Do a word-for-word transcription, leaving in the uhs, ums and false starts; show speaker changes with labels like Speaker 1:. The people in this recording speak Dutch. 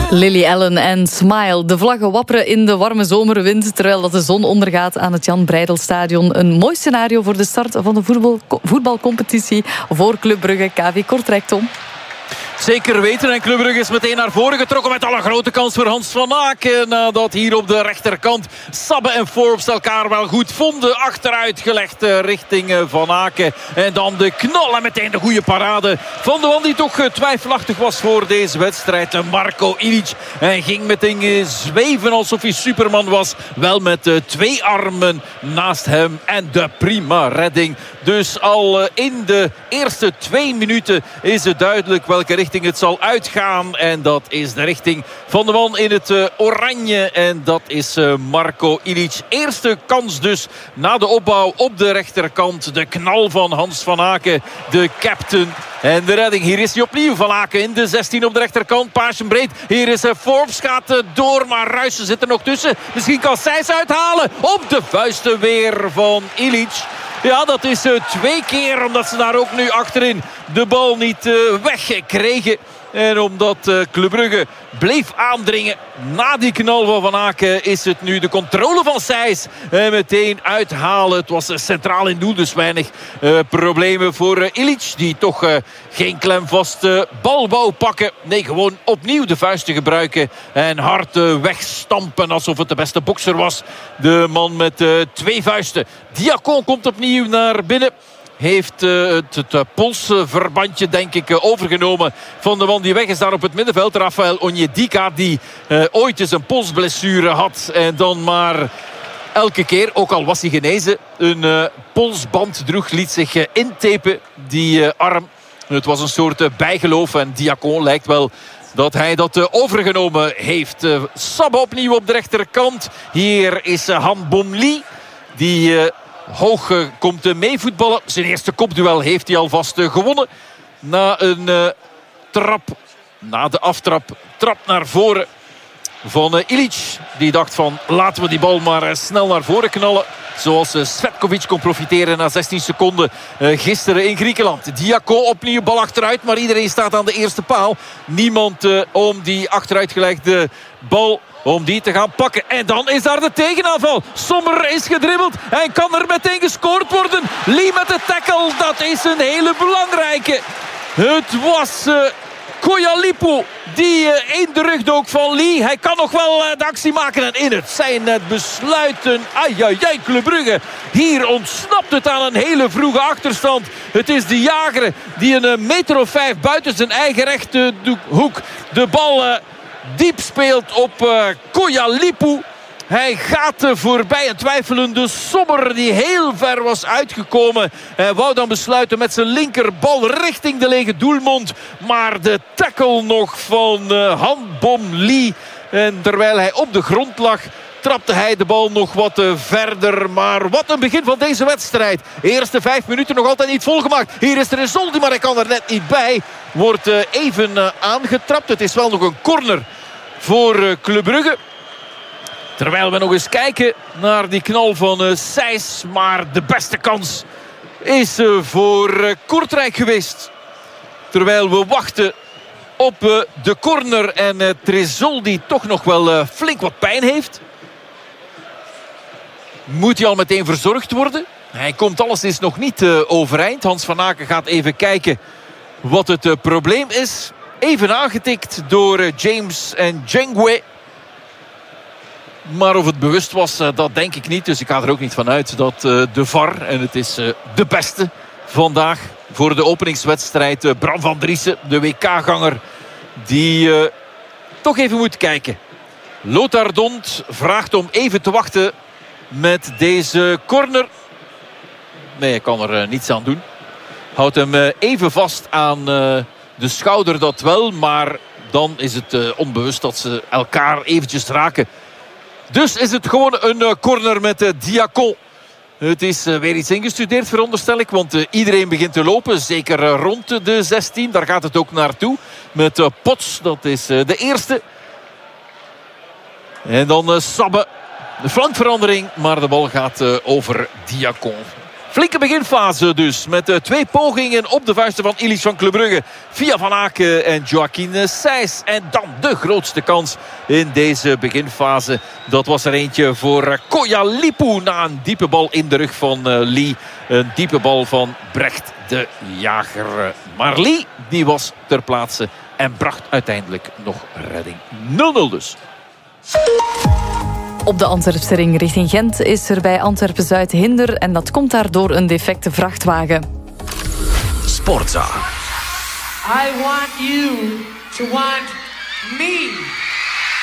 Speaker 1: Lily Allen en Smile. De vlaggen wapperen in de warme zomerwind terwijl dat de zon ondergaat aan het Jan Breydel-stadion. Een mooi scenario voor de start van de voetbal, voetbalcompetitie voor Club Brugge K V Kortrijk, Tom.
Speaker 2: Zeker weten, en Club Brugge is meteen naar voren getrokken met al een grote kans voor Hans van Aken. Nadat hier op de rechterkant Sabbe en Forbes elkaar wel goed vonden. Achteruit gelegd richting Van Aken. En dan de knal en meteen de goede parade van de man die toch twijfelachtig was voor deze wedstrijd. Marko Ilić. Hij ging meteen zweven alsof hij Superman was. Wel met twee armen naast hem en de prima redding. Dus al in de eerste twee minuten is het duidelijk welke richting het zal uitgaan. En dat is de richting van de man in het uh, oranje. En dat is uh, Marko Ilić. Eerste kans dus na de opbouw op de rechterkant. De knal van Hans van Aken, de captain. En de redding. Hier is hij opnieuw. Van Aken in de zestien op de rechterkant. Paasje breed. Hier is uh, Forbes. Gaat uh, door. Maar Ruijsen zit er nog tussen. Misschien kan Sijs uithalen. Op de vuisten weer van Ilić. Ja, dat is uh, twee keer omdat ze daar ook nu achterin de bal niet uh, wegkregen. En omdat uh, Club Brugge bleef aandringen na die knal van Van Aken, is het nu de controle van Sijs. En meteen uithalen. Het was uh, centraal in doel, dus weinig uh, problemen voor uh, Ilić. Die toch uh, geen klemvaste bal wou pakken. Nee, gewoon opnieuw de vuisten gebruiken. En hard uh, wegstampen alsof het de beste bokser was. De man met uh, twee vuisten. Diacon komt opnieuw naar binnen. Heeft uh, het, het uh, polsverbandje denk ik uh, overgenomen van de man die weg is daar op het middenveld. Rafael Onyedika, die uh, ooit eens een polsblessure had. En dan maar elke keer, ook al was hij genezen, een uh, polsband droeg. Liet zich uh, intapen, die uh, arm. Het was een soort uh, bijgeloof. En Diacon lijkt wel dat hij dat uh, overgenomen heeft. Uh, Sabbe opnieuw op de rechterkant. Hier is uh, Han Bomli. Die... Uh, Hoog uh, komt uh, mee voetballen. Zijn eerste kopduel heeft hij alvast uh, gewonnen. Na een uh, trap. Na de aftrap. Trap naar voren van uh, Ilić. Die dacht van laten we die bal maar uh, snel naar voren knallen. Zoals uh, Svetkovic kon profiteren na zestien seconden uh, gisteren in Griekenland. Diacon opnieuw bal achteruit. Maar iedereen staat aan de eerste paal. Niemand uh, om die achteruitgelegde bal... om die te gaan pakken. En dan is daar de tegenaanval. Sommer is gedribbeld. En kan er meteen gescoord worden. Lee met de tackle. Dat is een hele belangrijke. Het was uh, Koyalipu die uh, in de rug dook van Lee. Hij kan nog wel uh, de actie maken. En in het zijn het besluiten. Ai, ai, ai, Club Brugge. Hier ontsnapt het aan een hele vroege achterstand. Het is de jager die een uh, meter of vijf buiten zijn eigen rechte hoek de bal... Uh, diep speelt op uh, Koyalipu. Hij gaat uh, voorbij een twijfelende Sommer die heel ver was uitgekomen. Hij wou dan besluiten met zijn linkerbal richting de lege doelmond. Maar de tackle nog van uh, Han Bomli. En terwijl hij op de grond lag, trapte hij de bal nog wat uh, verder. Maar wat een begin van deze wedstrijd. Eerste vijf minuten nog altijd niet volgemaakt. Hier is Rezoldi, maar hij kan er net niet bij. Wordt uh, even uh, aangetrapt. Het is wel nog een corner voor uh, Club Brugge. Terwijl we nog eens kijken naar die knal van uh, Sijs. Maar de beste kans is uh, voor uh, Kortrijk geweest. Terwijl we wachten op uh, de corner. En uh, Rezoldi toch nog wel uh, flink wat pijn heeft. Moet hij al meteen verzorgd worden? Hij komt alleszins nog niet uh, overeind. Hans van Aken gaat even kijken wat het uh, probleem is. Even aangetikt door uh, James en Jengwe. Maar of het bewust was, uh, dat denk ik niet. Dus ik ga er ook niet van uit dat uh, de V A R, en het is uh, de beste vandaag voor de openingswedstrijd, uh, Bram van Driessen, de W K-ganger, die uh, toch even moet kijken. Lothar Dont vraagt om even te wachten met deze corner. Nee, hij kan er uh, niets aan doen. Houdt hem uh, even vast aan uh, de schouder, dat wel. Maar dan is het uh, onbewust dat ze elkaar eventjes raken. Dus is het gewoon een uh, corner met uh, Diacon. Het is uh, weer iets ingestudeerd, veronderstel ik. Want uh, iedereen begint te lopen. Zeker uh, rond de zestien. Daar gaat het ook naartoe. Met uh, Potts, dat is uh, de eerste. En dan uh, Sabbe. De flankverandering, maar de bal gaat uh, over Diacon. Flinke beginfase dus. Met uh, twee pogingen op de vuisten van Illich van Club Brugge. Via Van Aken en Joaquin Sijs. En dan de grootste kans in deze beginfase. Dat was er eentje voor uh, Koyalipu. Na een diepe bal in de rug van uh, Lee. Een diepe bal van Brecht de Jager. Maar Lee die was ter plaatse. En bracht uiteindelijk nog redding. nul nul dus.
Speaker 1: Op de Antwerpse ring richting Gent is er bij Antwerpen-Zuid hinder. En dat komt daardoor een defecte vrachtwagen.
Speaker 3: Sportza.
Speaker 4: I want you to want me.